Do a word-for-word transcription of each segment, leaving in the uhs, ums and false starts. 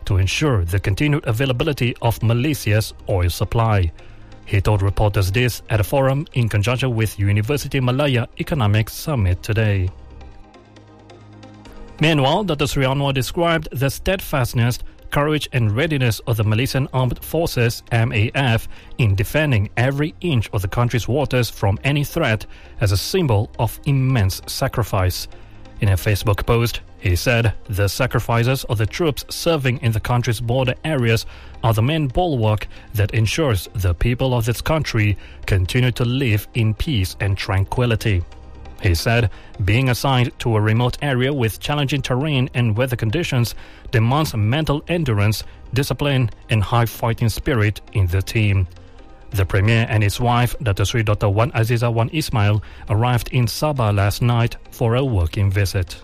to ensure the continued availability of Malaysia's oil supply. He told reporters this at a forum in conjunction with University Malaya Economic Summit today. Meanwhile, Dato Sri Anwar described the steadfastness, courage and readiness of the Malaysian Armed Forces M A F in defending every inch of the country's waters from any threat as a symbol of immense sacrifice. In a Facebook post, he said the sacrifices of the troops serving in the country's border areas are the main bulwark that ensures the people of this country continue to live in peace and tranquility. He said being assigned to a remote area with challenging terrain and weather conditions demands mental endurance, discipline and high fighting spirit in the team. The Premier and his wife, Dato Sri Doctor Wan Aziza Wan Ismail, arrived in Sabah last night for a working visit.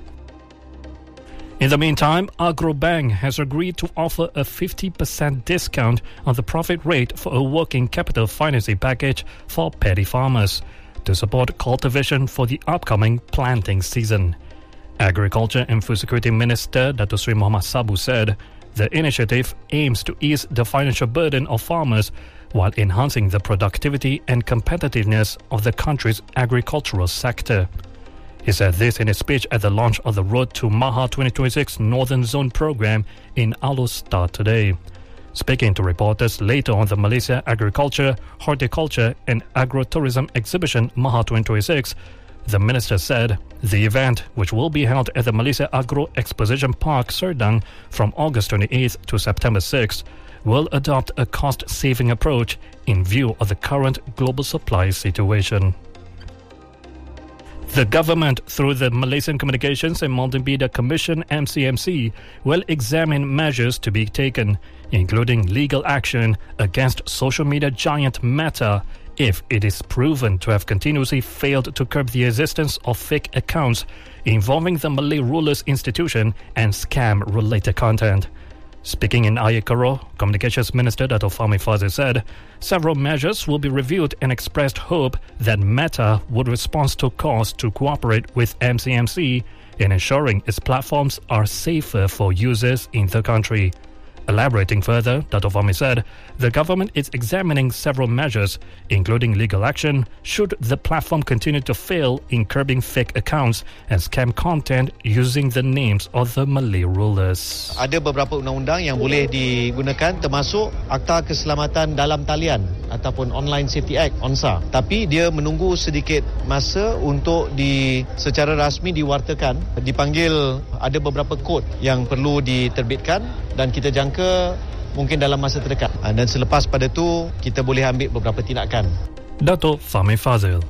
In the meantime, Agrobank has agreed to offer a fifty percent discount on the profit rate for a working capital financing package for paddy farmers to support cultivation for the upcoming planting season. Agriculture and Food Security Minister Dato Sri Muhammad Sabu said the initiative aims to ease the financial burden of farmers while enhancing the productivity and competitiveness of the country's agricultural sector. He said this in a speech at the launch of the Road to Maha twenty twenty-six Northern Zone program in Alor Star today. Speaking to reporters later on the Malaysia Agriculture, Horticulture and Agrotourism Exhibition Maha twenty twenty-six, the minister said the event, which will be held at the Malaysia Agro Exposition Park Serdang from August twenty-eighth to September sixth, will adopt a cost-saving approach in view of the current global supply situation. The government, through the Malaysian Communications and Multimedia Commission M C M C, will examine measures to be taken, including legal action against social media giant Meta if it is proven to have continuously failed to curb the existence of fake accounts involving the Malay Rulers Institution and scam-related content. Speaking in Ayer Keroh, Communications Minister Dato Fahmi Fadzil said several measures will be reviewed and expressed hope that Meta would respond to calls to cooperate with M C M C in ensuring its platforms are safer for users in the country. Elaborating further, Dato Fahmi said the government is examining several measures, including legal action, should the platform continue to fail in curbing fake accounts and scam content using the names of the Malay rulers. Ada beberapa undang-undang yang boleh digunakan termasuk Akta Keselamatan Dalam Talian ataupun Online Safety Act O N S A. Tapi dia menunggu sedikit masa untuk di secara rasmi diwartakan. Dipanggil ada beberapa kod yang perlu diterbitkan dan kita jangka mungkin dalam masa terdekat. Dan selepas pada tu kita boleh ambil beberapa tindakan. Dato Fahmi Fadzil.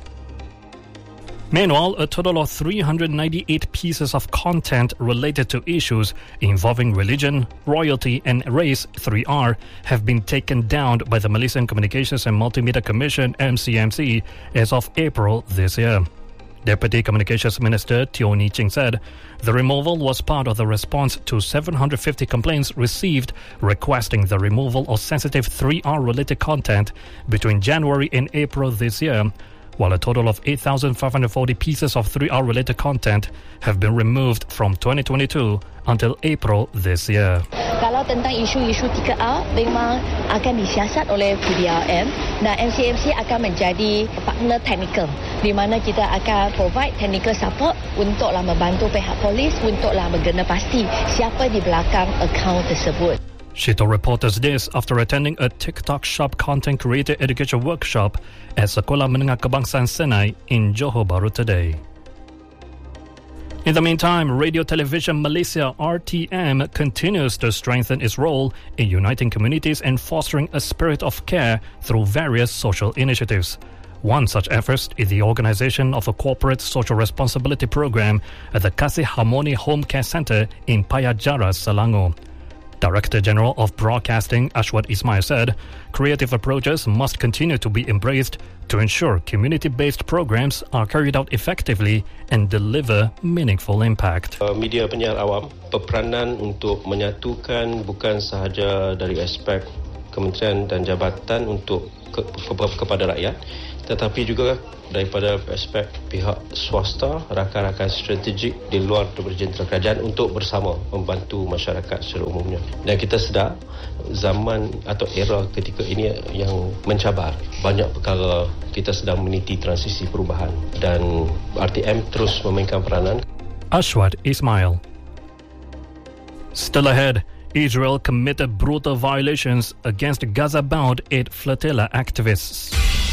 Meanwhile, a total of three hundred ninety-eight pieces of content related to issues involving religion, royalty and race three R have been taken down by the Malaysian Communications and Multimedia Commission M C M C as of April this year. Deputy Communications Minister Teo Ni Ching said the removal was part of the response to seven hundred fifty complaints received requesting the removal of sensitive three R related content between January and April this year, while a total of eight thousand five hundred forty pieces of three R related content have been removed from twenty twenty-two until April this year. Kalau tentang isu-isu tiga R memang akan disiasat oleh P D R M dan M C M C akan menjadi partner technical di mana kita akan provide technical support untuklah membantu pihak polis untuklah menggena pasti siapa di belakang akaun tersebut. She told reporters this after attending a TikTok Shop content creator education workshop at Sekolah Menengah Kebangsaan Senai in Johor Bahru today. In the meantime, Radio Television Malaysia R T M continues to strengthen its role in uniting communities and fostering a spirit of care through various social initiatives. One such effort is the organisation of a corporate social responsibility program at the Kasih Harmony Home Care Centre in Paya Jaras, Selangor. Director General of Broadcasting Ashwat Ismail said creative approaches must continue to be embraced to ensure community-based programs are carried out effectively and deliver meaningful impact. Uh, media penyiar awam berperanan untuk menyatukan bukan sahaja dari aspek kementerian dan jabatan untuk ke, ke, kepada rakyat, tetapi juga daripada aspek pihak swasta, rakan-rakan strategik di luar daripada jentera kerajaan untuk bersama membantu masyarakat secara umumnya. Dan kita sedar zaman atau era ketika ini yang mencabar. Banyak perkara kita sedang meniti transisi perubahan dan R T M terus memainkan peranan. Ashwat Ismail. Still ahead, Israel committed brutal violations against Gaza-bound aid flotilla activists.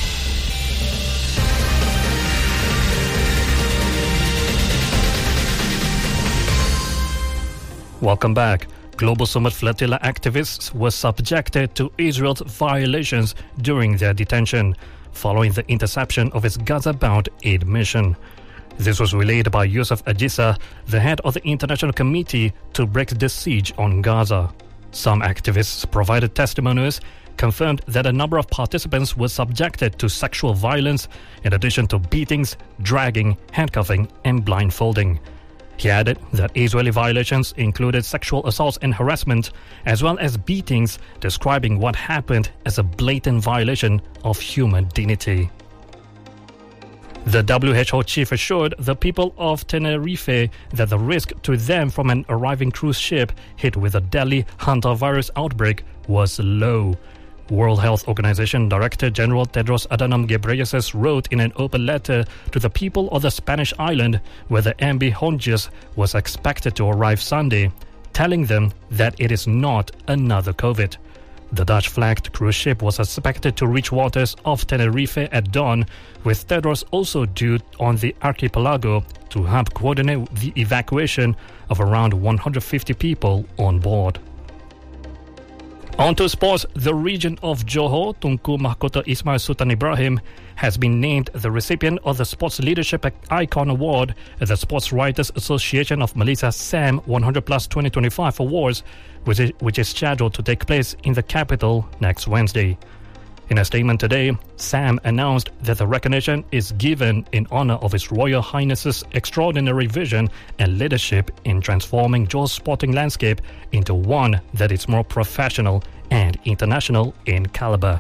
Welcome back. Global Summit flotilla activists were subjected to Israel's violations during their detention, following the interception of its Gaza-bound aid mission. This was relayed by Youssef Adjissa, the head of the International Committee to break the siege on Gaza. Some activists provided testimonies, confirmed that a number of participants were subjected to sexual violence, in addition to beatings, dragging, handcuffing, and blindfolding. He added that Israeli violations included sexual assaults and harassment, as well as beatings, describing what happened as a blatant violation of human dignity. The W H O chief assured the people of Tenerife that the risk to them from an arriving cruise ship hit with a deadly hantavirus outbreak was low. World Health Organization Director General Tedros Adhanom Ghebreyesus wrote in an open letter to the people of the Spanish island where the M V Hondius was expected to arrive Sunday, telling them that it is not another COVID. The Dutch-flagged cruise ship was expected to reach waters off Tenerife at dawn, with Tedros also due on the archipelago to help coordinate the evacuation of around one hundred fifty people on board. On to sports. The region of Johor, Tunku Mahkota Ismail Sultan Ibrahim, has been named the recipient of the Sports Leadership Icon Award at the Sports Writers Association of Malaysia SAM one hundred plus twenty twenty-five Awards, which is, which is scheduled to take place in the capital next Wednesday. In a statement today, SAM announced that the recognition is given in honor of His Royal Highness's extraordinary vision and leadership in transforming Johor's sporting landscape into one that is more professional and international in caliber.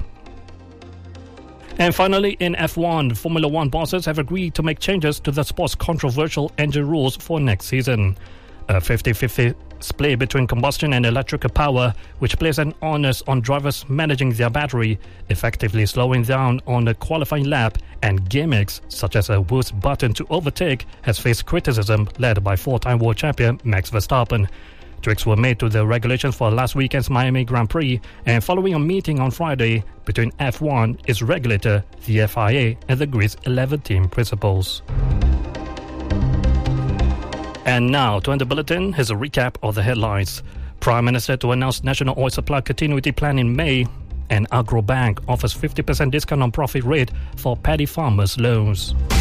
And finally, in F one, Formula One bosses have agreed to make changes to the sport's controversial engine rules for next season. A fifty-fifty split between combustion and electrical power, which places an onus on drivers managing their battery, effectively slowing down on the qualifying lap, and gimmicks such as a boost button to overtake, has faced criticism led by four-time world champion Max Verstappen. Tweaks were made to the regulations for last weekend's Miami Grand Prix, and following a meeting on Friday between F one, its regulator, the F I A, and the grid's eleven team principals. And now, to end the bulletin, here's a recap of the headlines. Prime Minister to announce National Oil Supply Continuity Plan in May, and Agro Bank offers fifty percent discount on profit rate for paddy farmers' loans.